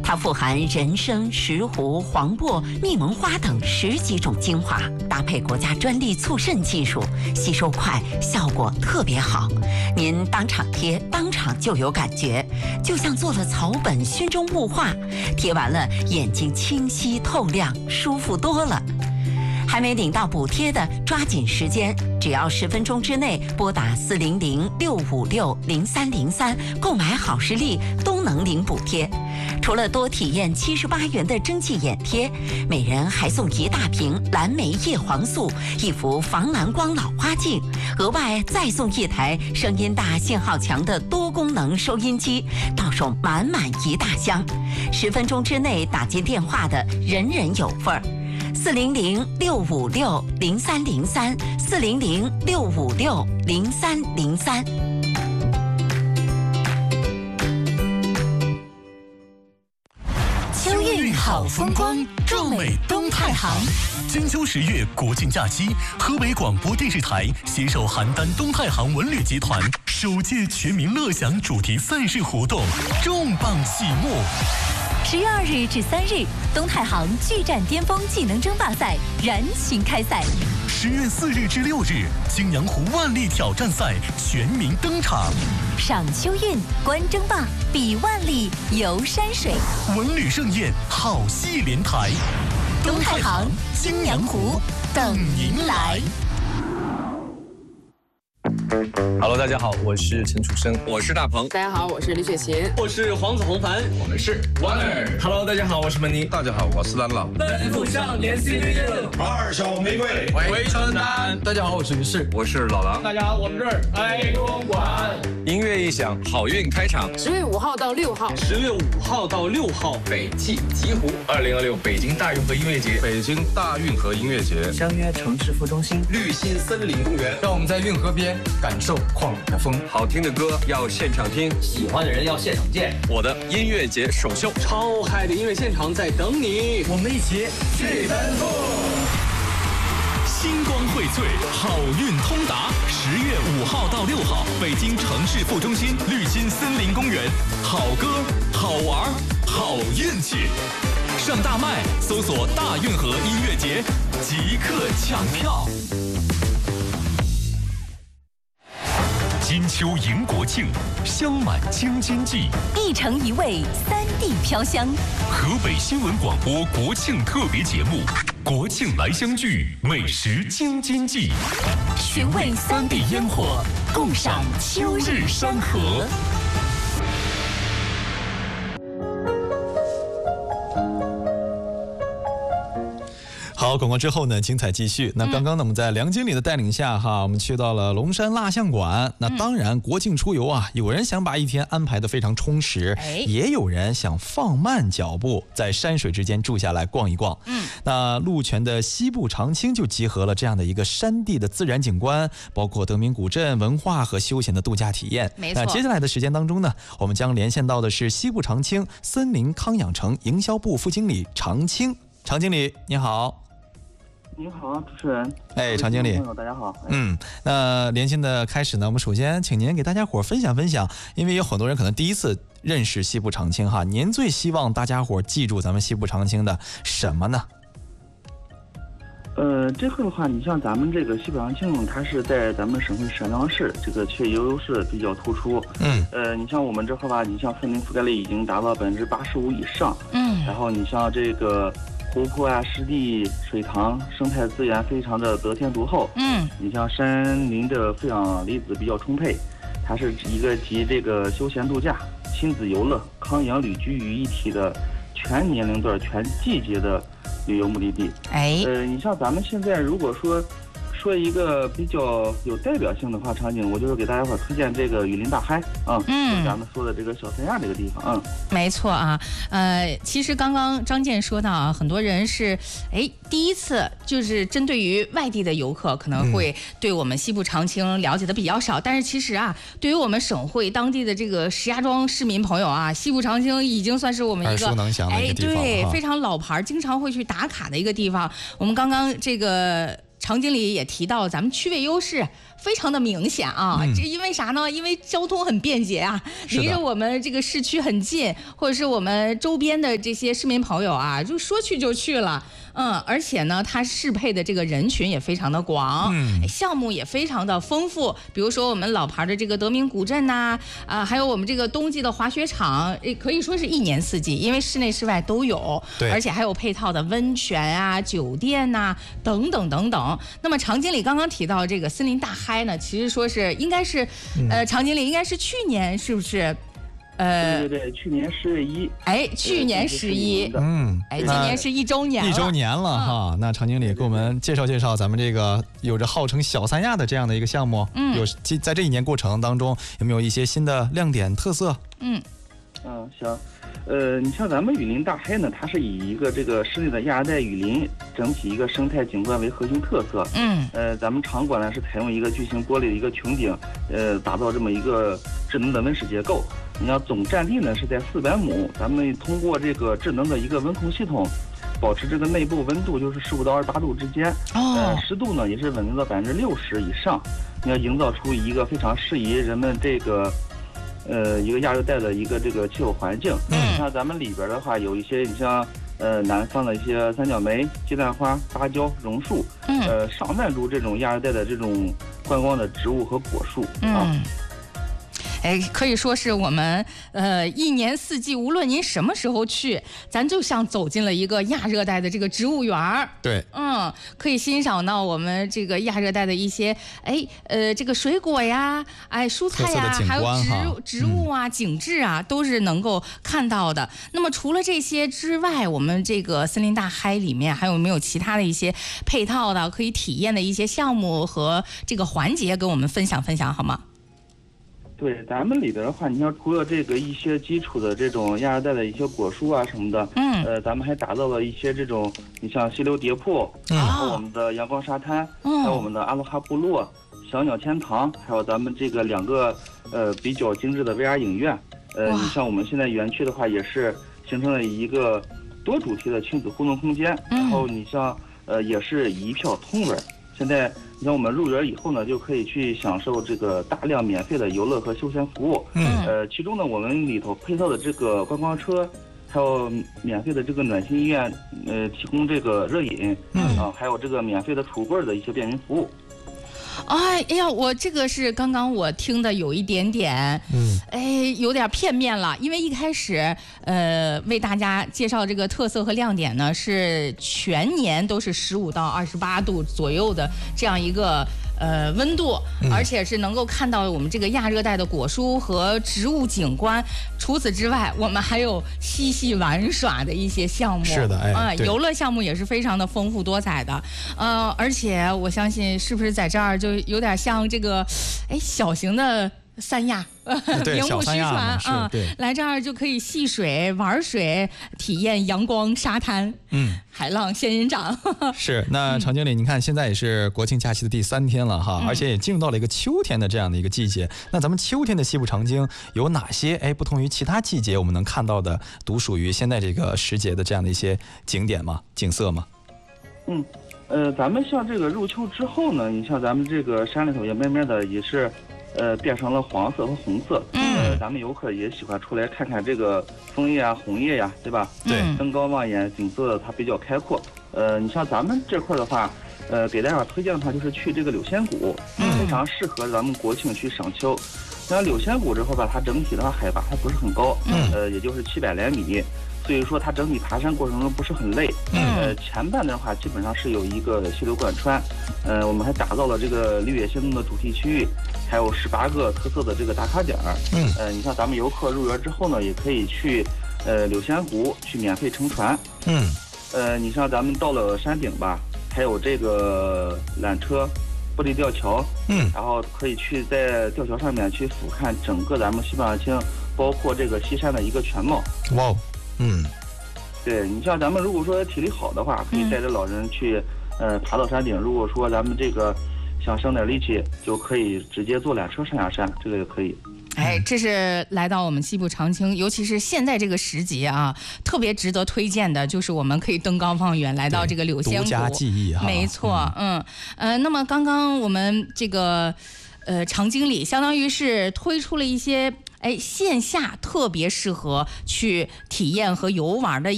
它富含人参、石斛、黄柏、蜜蒙花等10几种精华，搭配国家专利促渗技术，吸收快，效果特别好。您当场贴，当场就有感觉，就像做了草本熏蒸雾化，贴完了眼睛清晰透亮，舒服多了。还没领到补贴的，抓紧时间，只要10分钟之内拨打400-656-0303购买好视力，都能领补贴。除了多体验78元的蒸汽眼贴，每人还送1大瓶蓝莓叶黄素、1幅防蓝光老花镜，额外再送1台声音大、信号强的多功能收音机，到手满满1大箱。10分钟之内打进电话的，人人有份儿。400-656-0303，400-656-0303。 秋韵好风光，壮美东太行。 金秋10月国庆假期，河北广播电视台携手邯郸东太行文旅集团首届全民乐享主题赛事活动重磅启幕。 10月2日至3日，东太行巨战巅峰技能争霸赛燃情开赛。 10月4日至6日，青阳湖万历挑战赛全民登场。 赏秋韵，观争霸，比万历，游山水， 文旅盛宴，好戏连台。 东太行、青阳湖等您来。 Hello， 大家好，我是陈楚生， 我是大鹏， 大家好，我是李雪琴， 我是黄子弘凡， 我们是 Wonder。Hello， 大家好，我是门尼， 大家好，我是蓝老。 奔赴少年 2小玫瑰， 回春丹。 大家好，我是于适， 我是老狼。 大家好，我们这儿爱公馆。 音乐一响，好运开场。 10月5号到6号 ，10月5号到6号， 北汽极湖2026北京大运河音乐节， 北京大运河音乐节， 相约城市副中心绿心森林公园， 让我们在运河边感受旷野的风。 好听的歌要现场听， 喜欢的人要现场见。 我的音乐节首秀， 超嗨的音乐现场在等你， 我们一起去奔赴。 星光荟萃，好运通达。10月5号到6号，北京城市副中心绿心森林公园，好歌、好玩、好运气。上大麦搜索“大运河音乐节”，即刻抢票。金秋迎国庆，香满京津冀， 一城一味，3地飘香。 河北新闻广播国庆特别节目《国庆来相聚，美食京津冀》， 寻味3地烟火，共赏秋日山河。 好，广告之后呢，精彩继续。那刚刚呢，我们在梁经理的带领下哈，我们去到了龙山蜡像馆。那当然，国庆出游啊，有人想把一天安排得非常充实，也有人想放慢脚步，在山水之间住下来逛一逛。那鹿泉的西部长青就结合了这样的一个山地的自然景观，包括德明古镇文化和休闲的度假体验。 没错。 那接下来的时间当中呢，我们将连线到的是西部长青森林康养城营销部副经理常青。常经理，你好。 你好，主持人。 常经理， 大家好。 那连线的开始呢，我们首先请您给大家伙分享分享，因为有很多人可能第一次认识西部长青哈，您最希望大家伙记住咱们西部长青的什么呢？ 这个的话，你像咱们这个西部长青，它是在咱们省会沈阳市，这个确优势比较突出。你像我们这块吧，你像森林覆盖率已经达到85%以上。然后你像这个湖泊啊、湿地、水塘、生态资源非常的得天独厚。你像山林的负氧离子比较充沛，它是一个集这个休闲度假、亲子游乐、康养旅居于一体的全年龄段、全季节的旅游目的地。你像咱们现在如果说一个比较有代表性的话场景，我就是给大家伙推荐这个雨林大嗨就是咱们说的这个小三亚这个地方。 没错啊。其实刚刚张健说到啊，很多人是第一次就是针对于外地的游客可能会对我们西部长青了解的比较少，但是其实啊，对于我们省会当地的这个石家庄市民朋友啊，西部长青已经算是我们一个耳熟能详的一个地方， 对，非常老牌，经常会去打卡的一个地方。我们刚刚这个常经理也提到，咱们区位优势非常的明显啊。这因为啥呢？因为交通很便捷啊，离着我们这个市区很近，或者是我们周边的这些市民朋友啊，就说去就去了。而且呢，它适配的这个人群也非常的广，项目也非常的丰富。比如说我们老牌的这个德明古镇呐，还有我们这个冬季的滑雪场，可以说是一年四季，因为室内室外都有，而且还有配套的温泉啊、酒店呐等等等等。那么常经理刚刚提到这个森林大嗨呢，其实说是应该是，常经理应该是去年是不是？ 对，去年10月1， 去年11，今年是1周年了，1 周年了哈。那常经理给我们介绍介绍咱们这个有着号称小三亚的这样的一个项目，在这一年过程当中有没有一些新的亮点特色？ 行。你像咱们雨林大嗨呢，它是以一个这个室内的亚热带雨林整体一个生态景观为核心特色。咱们场馆呢是采用一个巨型玻璃的一个穹顶，打造这么一个智能的温室结构。你要总占地呢是在400亩，咱们通过这个智能的一个温控系统，保持这个内部温度就是15到28度之间，湿度呢也是稳定到60%以上。你要营造出一个非常适宜人们这个一个亚热带的一个这个气候环境。像咱们里边的话，有一些你像南方的一些三角梅、鸡蛋花、芭蕉、榕树，上万株这种亚热带的这种观光的植物和果树可以说是我们一年四季，无论您什么时候去，咱就像走进了一个亚热带的这个植物园。 对， 可以欣赏到我们这个亚热带的一些这个水果呀，蔬菜呀，还有植物啊，景致啊，都是能够看到的。那么除了这些之外，我们这个森林大嗨里面还有没有其他的一些配套的可以体验的一些项目和这个环节，跟我们分享分享好吗？ 对，咱们里边的话，你像除了这个一些基础的这种亚热带的一些果树啊什么的，咱们还打造了一些这种，你像溪流叠瀑，然后我们的阳光沙滩，还有我们的阿罗哈部落、小鸟天堂，还有咱们这个2个比较精致的 VR 影院。你像我们现在园区的话，也是形成了一个多主题的亲子互动空间，然后你像也是一票通文。现在你像我们入园以后呢，就可以去享受这个大量免费的游乐和休闲服务。其中呢，我们里头配套的这个观光车，还有免费的这个暖心医院，提供这个热饮，还有这个免费的橱柜的一些便民服务。 哎呀，我这个是刚刚我听的有一点点，有点片面了，因为一开始为大家介绍这个特色和亮点呢，是全年都是15到28度左右的这样一个温度，而且是能够看到我们这个亚热带的果蔬和植物景观。除此之外，我们还有嬉戏玩耍的一些项目。 是的， 游乐项目也是非常的丰富多彩的。而且我相信，是不是在这儿就有点像这个，小型的三亚，荧幕虚传啊，来这儿就可以戏水、玩水，体验阳光沙滩，海浪仙人掌。 是，那常经理，您看现在也是国庆假期的第3天了哈，而且也进入到了一个秋天的这样的一个季节。那咱们秋天的西部长鲸有哪些不同于其他季节我们能看到的，独属于现在这个时节的这样的一些景点吗？景色吗？ 咱们像这个入秋之后呢，你像咱们这个山里头也慢慢的也是变成了黄色和红色。咱们游客也喜欢出来看看这个枫叶啊、红叶呀，对吧？ 对， 登高望远，景色它比较开阔。你像咱们这块的话，给大家推荐的话就是去这个柳仙谷，非常适合咱们国庆去赏秋。像柳仙谷这块吧，它整体的话海拔还不是很高，也就是700来米。所以说它整体爬山过程中不是很累。前半段的话基本上是有一个溪流贯穿。我们还打造了这个绿野仙踪的主题区域，还有18个特色的这个打卡点。你像咱们游客入园之后呢，也可以去柳仙湖去免费乘船。你像咱们到了山顶吧，还有这个缆车、玻璃吊桥，然后可以去在吊桥上面去俯瞰整个咱们西半球，包括这个西山的一个全貌。 哇， 对，你像咱们如果说体力好的话，可以带着老人去爬到山顶。如果说咱们这个想省点力气，就可以直接坐缆车上下山，这个也可以。 哎，这是来到我们西部长青，尤其是现在这个时节啊，特别值得推荐的，就是我们可以登高望远，来到这个柳仙谷， 独家记忆哈。 没错，那么刚刚我们这个常经理相当于是推出了一些线下特别适合去体验和游玩的